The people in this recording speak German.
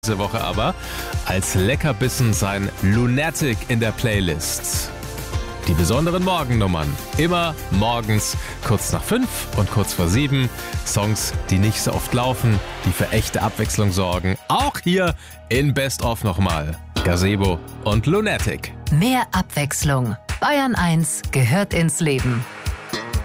Diese Woche aber als Leckerbissen sein Lunatic in der Playlist. Die besonderen Morgennummern. Immer morgens kurz nach 5 und kurz vor 7. Songs, die nicht so oft laufen, die für echte Abwechslung sorgen. Auch hier in Best of nochmal. Gazebo und Lunatic. Mehr Abwechslung. Bayern 1 gehört ins Leben.